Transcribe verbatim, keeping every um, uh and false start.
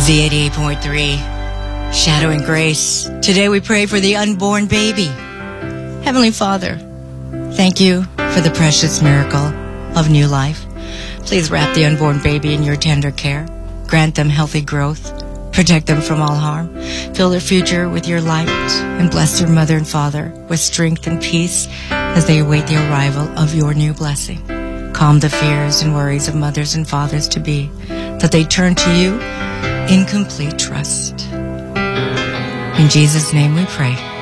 Z eighty-eight point three, Shadow and Grace. Today we pray for the unborn baby. Heavenly Father, thank you for the precious miracle of new life. Please wrap the unborn baby in your tender care. Grant them healthy growth. Protect them from all harm. Fill their future with your light, and bless their mother and father with strength and peace as they await the arrival of your new blessing. Calm the fears and worries of mothers and fathers to be, that they turn to you in complete trust. In Jesus' name we pray.